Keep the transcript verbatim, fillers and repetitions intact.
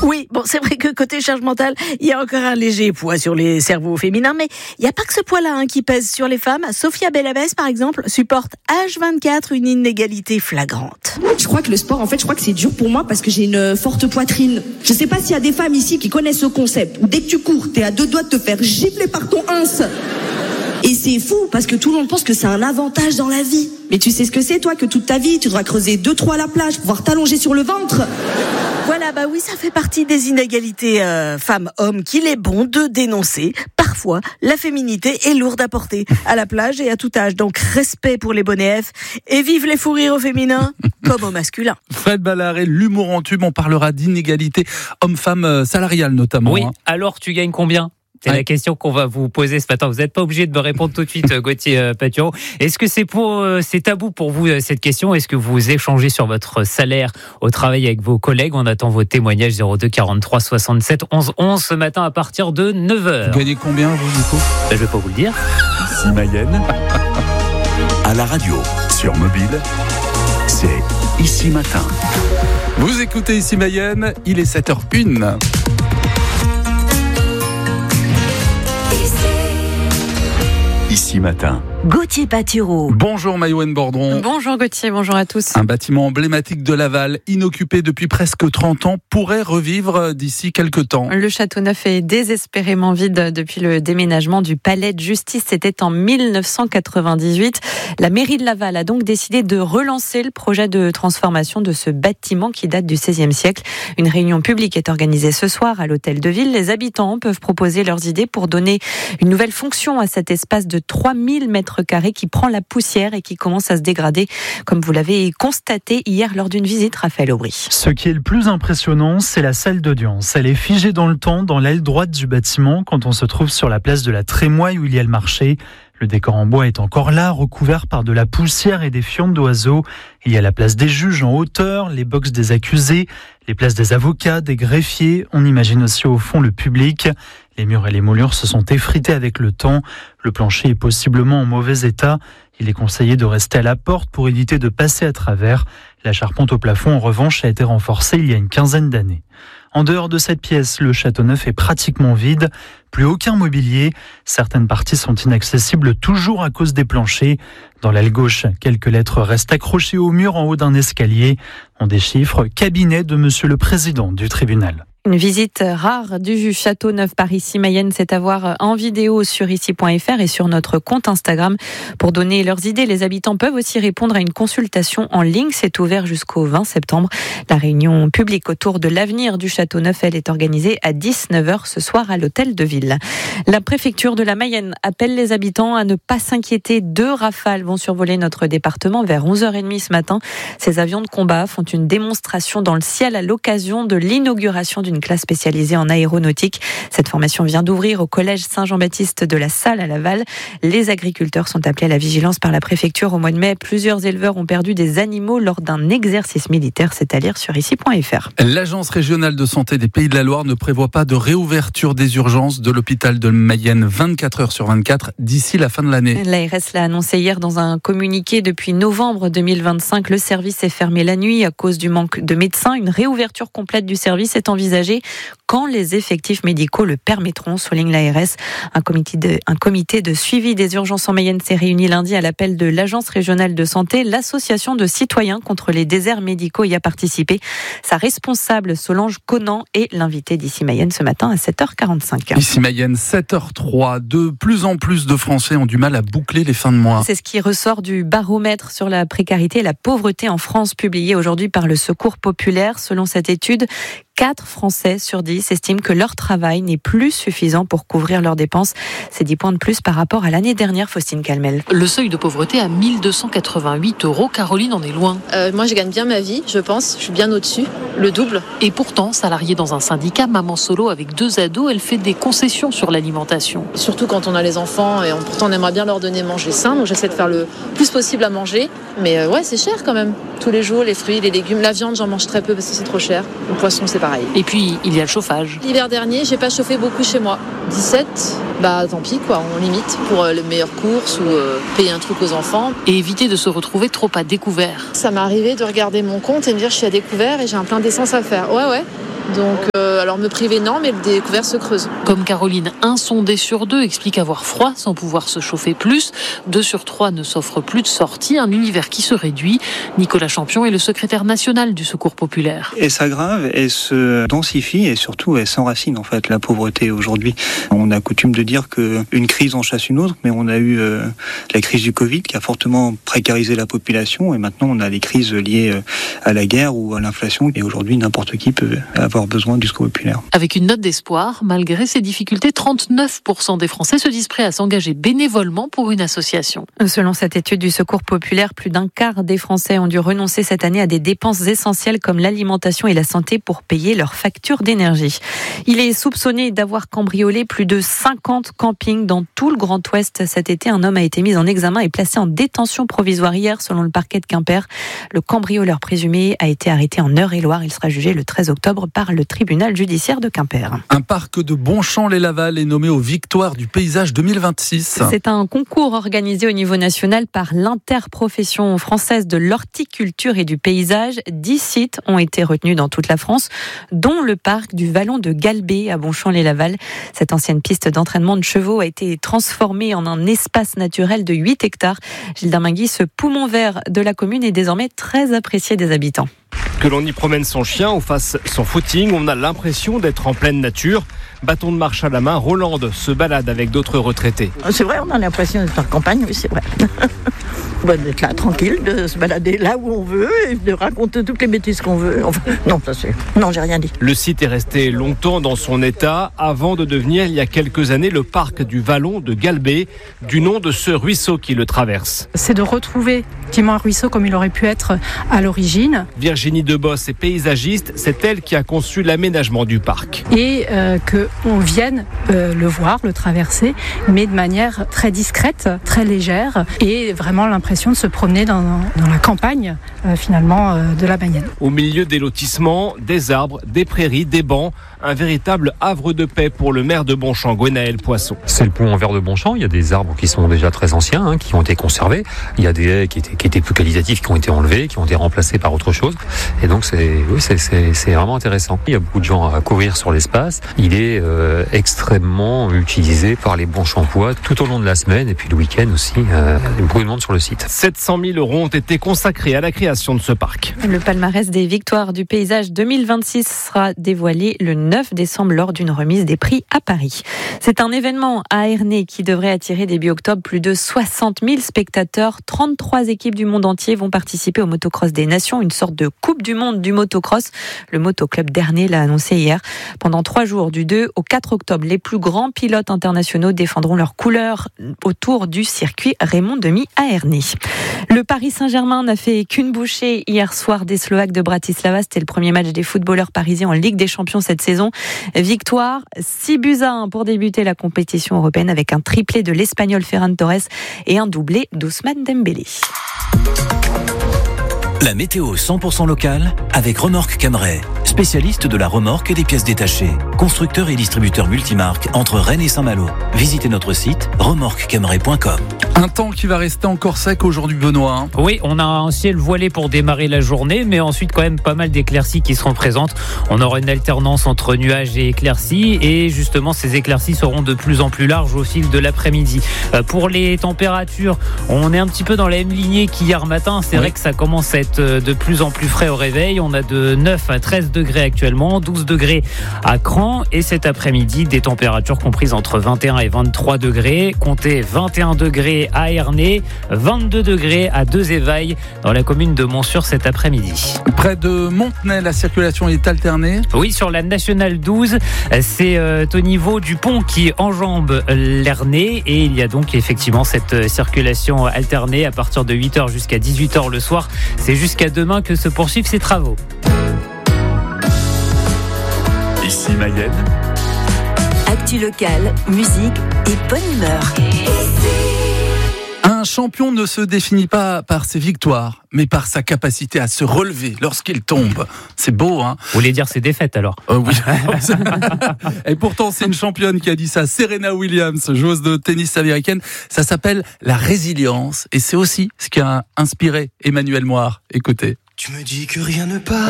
Oui, bon, c'est vrai que côté charge mentale, il y a encore un léger poids sur les cerveaux féminins, mais il n'y a pas que ce poids-là hein, qui pèse sur les femmes. Sofia Bellavez, par exemple, supporte H vingt-quatre une inégalité flagrante. Je crois que le sport, en fait, je crois que c'est dur pour moi parce que j'ai une forte poitrine. Je sais pas s'il y a des femmes ici qui connaissent ce concept, où dès que tu cours, t'es à deux doigts de te faire gifler par ton ins. Et c'est fou, parce que tout le monde pense que c'est un avantage dans la vie. Mais tu sais ce que c'est, toi, que toute ta vie, tu devras creuser deux, trois à la plage, pouvoir t'allonger sur le ventre. Voilà, bah oui, ça fait partie des inégalités euh, femmes-hommes qu'il est bon de dénoncer. Parfois, la féminité est lourde à porter, à la plage et à tout âge. Donc, respect pour les bonnets F et vive les fous rires au féminin comme au masculin. Fred Ballaré, l'humour en tube, on parlera d'inégalités hommes-femmes salariales notamment. Oui, hein. alors tu gagnes combien ? C'est ouais. la question qu'on va vous poser ce matin. Vous n'êtes pas obligé de me répondre tout de suite, Gauthier Patureau. Est-ce que c'est, pour, c'est tabou pour vous, cette question ? Est-ce que vous échangez sur votre salaire au travail avec vos collègues ? On attend vos témoignages zéro deux quarante-trois soixante-sept onze onze ce matin à partir de neuf heures. Vous gagnez combien, vous, du coup ? Ben, je ne vais pas vous le dire. Ici Mayenne, à la radio, sur mobile, c'est Ici Matin. Vous écoutez Ici Mayenne, il est sept heures une. Ici Matin. Gauthier Patureau. Bonjour Maïwenn Bordron. Bonjour Gauthier, bonjour à tous. Un bâtiment emblématique de Laval, inoccupé depuis presque trente ans, pourrait revivre d'ici quelques temps. Le château neuf est désespérément vide depuis le déménagement du palais de justice. C'était en mille neuf cent quatre-vingt-dix-huit. La mairie de Laval a donc décidé de relancer le projet de transformation de ce bâtiment qui date du seizième siècle. Une réunion publique est organisée ce soir à l'hôtel de ville. Les habitants peuvent proposer leurs idées pour donner une nouvelle fonction à cet espace de trois mille mètres carrés qui prend la poussière et qui commence à se dégrader, comme vous l'avez constaté hier lors d'une visite, Raphaël Aubry. Ce qui est le plus impressionnant, c'est la salle d'audience. Elle est figée dans le temps, dans l'aile droite du bâtiment, quand on se trouve sur la place de la Trémoille où il y a le marché. Le décor en bois est encore là, recouvert par de la poussière et des fientes d'oiseaux. Il y a la place des juges en hauteur, les boxes des accusés, les places des avocats, des greffiers. On imagine aussi au fond le public. Les murs et les moulures se sont effrités avec le temps. Le plancher est possiblement en mauvais état. Il est conseillé de rester à la porte pour éviter de passer à travers. La charpente au plafond, en revanche, a été renforcée il y a une quinzaine d'années. En dehors de cette pièce, le château neuf est pratiquement vide. Plus aucun mobilier. Certaines parties sont inaccessibles toujours à cause des planchers. Dans l'aile gauche, quelques lettres restent accrochées au mur en haut d'un escalier. On déchiffre « Cabinet de Monsieur le Président du tribunal ». Une visite rare du château neuf par Ici Mayenne, c'est à voir en vidéo sur ici point f r et sur notre compte Instagram. Pour donner leurs idées, les habitants peuvent aussi répondre à une consultation en ligne. C'est ouvert jusqu'au vingt septembre. La réunion publique autour de l'avenir du château neuf, elle est organisée à dix-neuf heures ce soir à l'hôtel de ville. La préfecture de la Mayenne appelle les habitants à ne pas s'inquiéter. Deux rafales vont survoler notre département vers onze heures trente ce matin. Ces avions de combat font une démonstration dans le ciel à l'occasion de l'inauguration d'une une classe spécialisée en aéronautique. Cette formation vient d'ouvrir au collège Saint-Jean-Baptiste de la Salle à Laval. Les agriculteurs sont appelés à la vigilance par la préfecture. Au mois de mai, plusieurs éleveurs ont perdu des animaux lors d'un exercice militaire. C'est à lire sur ici point f r. L'Agence régionale de santé des Pays de la Loire ne prévoit pas de réouverture des urgences de l'hôpital de Mayenne vingt-quatre heures sur vingt-quatre d'ici la fin de l'année. L'A R S l'a annoncé hier dans un communiqué. Depuis novembre deux mille vingt-cinq, le service est fermé la nuit à cause du manque de médecins. Une réouverture complète du service est envisagée quand les effectifs médicaux le permettront, souligne l'A R S. Un comité de, un comité de suivi des urgences en Mayenne s'est réuni lundi à l'appel de l'Agence régionale de santé. L'association de citoyens contre les déserts médicaux y a participé. Sa responsable, Solange Conan, est l'invitée d'Ici Mayenne ce matin à sept heures quarante-cinq. Ici Mayenne, sept heures trois. De plus en plus de Français ont du mal à boucler les fins de mois. C'est ce qui ressort du baromètre sur la précarité et la pauvreté en France, publié aujourd'hui par le Secours populaire. Selon cette étude, quatre Français sur dix estiment que leur travail n'est plus suffisant pour couvrir leurs dépenses. C'est dix points de plus par rapport à l'année dernière, Faustine Calmel. Le seuil de pauvreté à mille deux cent quatre-vingt-huit euros. Caroline en est loin. Euh, moi, je gagne bien ma vie, je pense. Je suis bien au-dessus, le double. Et pourtant, salariée dans un syndicat, maman solo avec deux ados, elle fait des concessions sur l'alimentation. Surtout quand on a les enfants et on, pourtant on aimerait bien leur donner manger sain. Donc j'essaie de faire le plus possible à manger. Mais euh, ouais, c'est cher quand même. Tous les jours, les fruits, les légumes. La viande, j'en mange très peu parce que c'est trop cher. Le poisson, c'est pareil. Et puis, il y a le chauffage. L'hiver dernier, j'ai pas chauffé beaucoup chez moi. dix-sept, bah tant pis quoi, on limite pour euh, les meilleures courses ou euh, payer un truc aux enfants. Et éviter de se retrouver trop à découvert. Ça m'est arrivé de regarder mon compte et me dire je suis à découvert et j'ai un plein d'essence à faire. Ouais, ouais. Donc, euh, alors me priver, non, mais des couverts se creusent. Comme Caroline, un sondé sur deux explique avoir froid sans pouvoir se chauffer plus. Deux sur trois ne s'offrent plus de sortie. Un univers qui se réduit. Nicolas Champion est le secrétaire national du Secours populaire. Elle s'aggrave, elle se densifie et surtout elle s'enracine en fait, la pauvreté aujourd'hui. On a coutume de dire qu'une crise en chasse une autre, mais on a eu euh, la crise du Covid qui a fortement précarisé la population et maintenant on a les crises liées à la guerre ou à l'inflation et aujourd'hui n'importe qui peut avoir besoin du Secours populaire. Avec une note d'espoir, malgré ces difficultés, trente-neuf pour cent des Français se disent prêts à s'engager bénévolement pour une association. Selon cette étude du Secours populaire, plus d'un quart des Français ont dû renoncer cette année à des dépenses essentielles comme l'alimentation et la santé pour payer leurs factures d'énergie. Il est soupçonné d'avoir cambriolé plus de cinquante campings dans tout le Grand Ouest. Cet été, un homme a été mis en examen et placé en détention provisoire hier selon le parquet de Quimper. Le cambrioleur présumé a été arrêté en Eure-et-Loire. Il sera jugé le treize octobre par le tribunal judiciaire de Quimper. Un parc de Bonchamp-lès-Laval est nommé aux Victoires du paysage deux mille vingt-six. C'est un concours organisé au niveau national par l'interprofession française de l'horticulture et du paysage. Dix sites ont été retenus dans toute la France, dont le parc du Vallon de Galbé à Bonchamp-lès-Laval. Cette ancienne piste d'entraînement de chevaux a été transformée en un espace naturel de huit hectares. Gilles Darmingui, ce poumon vert de la commune est désormais très apprécié des habitants. Que l'on y promène son chien ou fasse son footing, on a l'impression d'être en pleine nature. Bâton de marche à la main, Rolande se balade avec d'autres retraités. C'est vrai, on a l'impression d'être en campagne, oui, c'est vrai. Bon, d'être là, tranquille, de se balader là où on veut et de raconter toutes les bêtises qu'on veut. Enfin, non, ça c'est... Non, j'ai rien dit. Le site est resté longtemps dans son état avant de devenir, il y a quelques années, le parc du Vallon de Galbé, du nom de ce ruisseau qui le traverse. C'est de retrouver effectivement un ruisseau comme il aurait pu être à l'origine. Virginie Deboss est paysagiste, c'est elle qui a conçu l'aménagement du parc. Et euh, qu'on vienne euh, le voir, le traverser, mais de manière très discrète, très légère, et vraiment l'impression de se promener dans, dans la campagne, euh, finalement, euh, de la Mayenne. Au milieu des lotissements, des arbres, des prairies, des bancs, un véritable havre de paix pour le maire de Bonchamp, Gwenaël Poisson. C'est le pont en verre de Bonchamp, il y a des arbres qui sont déjà très anciens, hein, qui ont été conservés, il y a des haies qui étaient, qui étaient plus qualitatifs, qui ont été enlevés, qui ont été remplacés par autre chose, et donc c'est, oui, c'est, c'est, c'est vraiment intéressant. Il y a beaucoup de gens à courir sur l'espace, il est euh, extrêmement utilisé par les Bonchampois tout au long de la semaine, et puis le week-end aussi, euh, il y a beaucoup de monde sur le site. sept cent mille euros ont été consacrés à la création de ce parc. Le palmarès des victoires du paysage deux mille vingt-six sera dévoilé le neuf décembre lors d'une remise des prix à Paris. C'est un événement à Ernée qui devrait attirer début octobre plus de soixante mille spectateurs. trente-trois équipes du monde entier vont participer au motocross des nations, une sorte de coupe du monde du motocross. Le motoclub d'Ernée l'a annoncé hier. Pendant trois jours, du deux au quatre octobre, les plus grands pilotes internationaux défendront leurs couleurs autour du circuit Raymond Demy à Ernée. Le Paris Saint-Germain n'a fait qu'une bouchée hier soir des Slovaques de Bratislava. C'était le premier match des footballeurs parisiens en Ligue des Champions cette saison. Victoire six buts à un pour débuter la compétition européenne avec un triplé de l'Espagnol Ferran Torres et un doublé d'Ousmane Dembélé. La météo cent pour cent locale avec Remorque Camray, spécialiste de la remorque et des pièces détachées. Constructeur et distributeur multimarque entre Rennes et Saint-Malo. Visitez notre site remorque camray point com. Un temps qui va rester encore sec aujourd'hui, Benoît. Hein. Oui, on a un ciel voilé pour démarrer la journée, mais ensuite quand même pas mal d'éclaircies qui seront présentes. On aura une alternance entre nuages et éclaircies, et justement ces éclaircies seront de plus en plus larges au fil de l'après-midi. Euh, pour les températures, on est un petit peu dans la même lignée qu'hier matin. C'est oui. vrai que ça commence à être de plus en plus frais au réveil. On a de neuf à treize degrés actuellement, douze degrés à Cran, et cet après-midi des températures comprises entre vingt et un et vingt-trois degrés. Comptez vingt et un degrés à Ernée, vingt-deux degrés à Deux-Évailles dans la commune de Montsûr cet après-midi. Près de Montenay, la circulation est alternée. Oui, sur la nationale douze, c'est euh, au niveau du pont qui enjambe l'Ernée, et il y a donc effectivement cette circulation alternée à partir de huit heures jusqu'à dix-huit heures le soir. C'est jusqu'à demain que se poursuivent ces travaux. Ici Mayenne. Actu locale, musique et bonne humeur. Un champion ne se définit pas par ses victoires, mais par sa capacité à se relever lorsqu'il tombe. C'est beau, hein ? Vous voulez dire ses défaites, alors ? euh, Oui. Et pourtant, c'est une championne qui a dit ça. Serena Williams, joueuse de tennis américaine. Ça s'appelle la résilience. Et c'est aussi ce qui a inspiré Emmanuel Moire. Écoutez. Tu me dis que rien ne part.